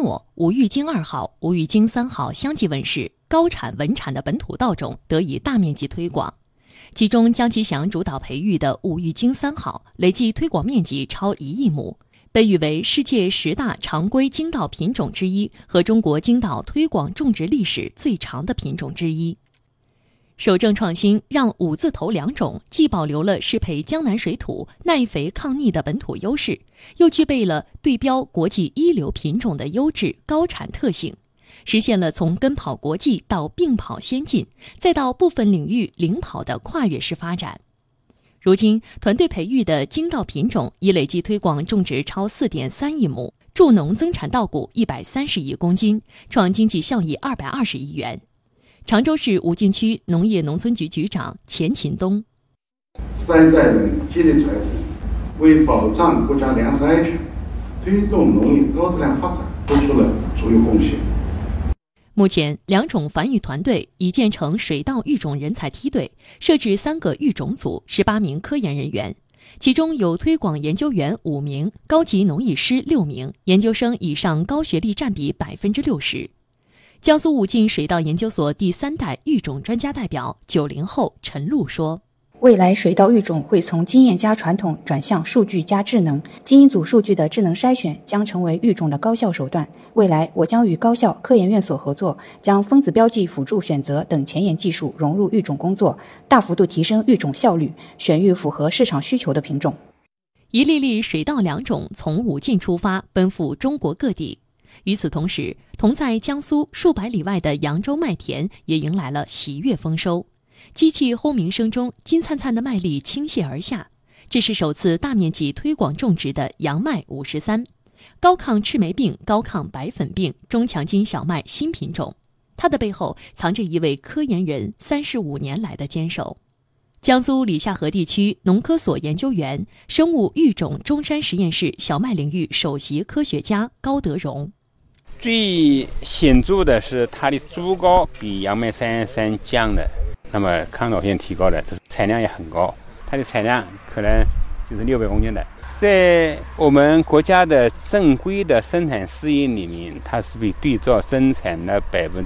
诺、吴玉京2号、吴玉京3号相继问世，高产稳产的本土稻种得以大面积推广。其中江其祥主导培育的吴玉京3号累计推广面积超1亿亩，被誉为世界10大常规精稻品种之一和中国精稻推广种植历史最长的品种之一。守正创新让5字头良种既保留了适配江南水土、耐肥抗逆的本土优势，又具备了对标国际一流品种的优质高产特性，实现了从跟跑国际到并跑先进，再到部分领域领跑的跨越式发展。如今，团队培育的精稻品种已累计推广种植超4.3亿亩，助农增产稻谷130亿公斤，创经济效益220亿元。常州市武进区农业农村局局长钱勤东： 山寨人激励传承，为保障国家粮食安全、推动农业高质量发展做出了卓越贡献。 目前，良种繁育团队已建成水稻育种人才梯队，设置3个育种组，18名科研人员，其中有推广研究员5名，高级农艺师6名，研究生以上高学历占比60%。江苏武进水稻研究所第3代育种专家代表90后陈露说： 未来水稻育种会从经验加传统转向数据加智能，基因组数据的智能筛选将成为育种的高效手段。未来我将与高校、科研院所合作，将分子标记辅助选择等前沿技术融入育种工作，大幅度提升育种效率，选育符合市场需求的品种。 一粒粒水稻良种从武进出发，奔赴中国各地。与此同时，同在江苏数百里外的扬州麦田也迎来了喜悦丰收。机器轰鸣声中，金灿灿的麦粒倾泻而下。这是首次大面积推广种植的洋麦53，高抗赤霉病、高抗白粉病、中强筋小麦新品种。它的背后藏着一位科研人35年来的坚守。江苏理夏河地区农科所研究员、生物育种中山实验室小麦领域首席科学家高德荣。 最显著的是它的株高比洋麦33降了，那么抗老性提高了，产量也很高，它的产量可能就是600公斤的。在我们国家的正规的生产事业里面，它是被对照生产了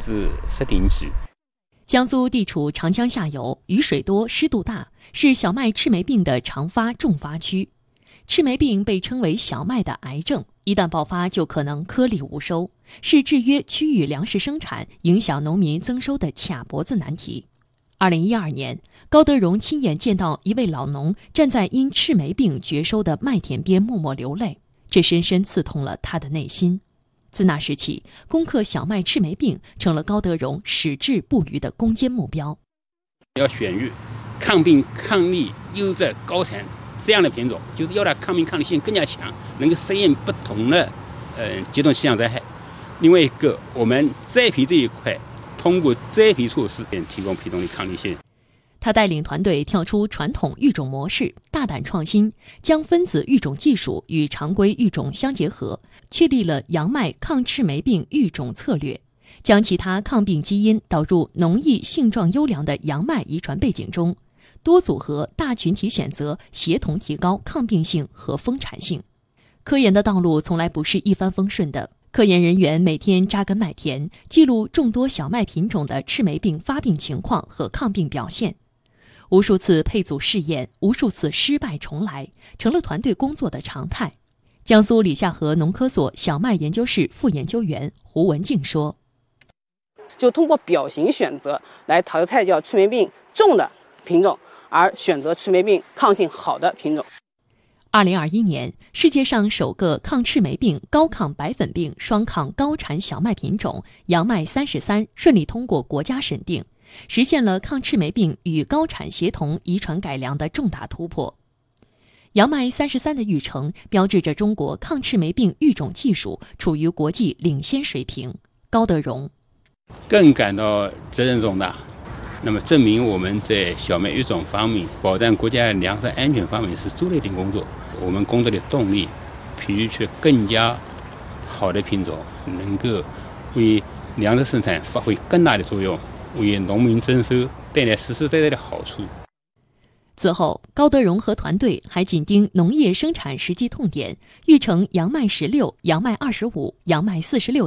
10.几%。 江苏地处长江下游，雨水多，湿度大，是小麦赤霉病的常发重发区。赤霉病被称为小麦的癌症，一旦爆发就可能颗粒无收，是制约区域粮食生产、影响农民增收的卡脖子难题。2012年，高德荣亲眼见到一位老农站在因赤霉病绝收的麦田边默默流泪，这深深刺痛了他的内心。自那时起，攻克小麦赤霉病成了高德荣矢志不渝的攻坚目标。 要选育抗病抗逆优质高产这样的品种，就是要它抗病抗逆性更加强，能够适应不同的极端气象灾害。另外一个，我们栽培这一块，通过栽培措施提供品种的抗逆性。 他带领团队跳出传统育种模式，大胆创新，将分子育种技术与常规育种相结合，确立了洋麦抗赤霉病育种策略，将其他抗病基因导入农艺性状优良的洋麦遗传背景中，多组合、大群体选择，协同提高抗病性和丰产性。科研的道路从来不是一帆风顺的，科研人员每天扎根麦田，记录众多小麦品种的赤霉病发病情况和抗病表现。无数次配组试验，无数次失败重来，成了团队工作的常态。江苏理夏河农科所小麦研究室副研究员胡文静说： 就通过表型选择来淘汰掉赤霉病重的品种，而选择赤霉病抗性好的品种。 2021年，世界上首个抗赤霉病、高抗白粉病双抗高产小麦品种洋麦33顺利通过国家审定，实现了抗赤霉病与高产协同遗传改良的重大突破。洋麦33的育成标志着中国抗赤霉病育种技术处于国际领先水平。高德荣更感到责任重大，那么证明我们在小麦育种方面，保障国家粮食安全方面是做了一点工作。我们工作的动力，培育出更加好的品种，能够为粮食生产发挥更大的作用，为农民增收带来实实在在的好处。 此后，高德荣和团队还紧盯农业生产实际痛点，育成洋麦16、洋麦25、洋麦46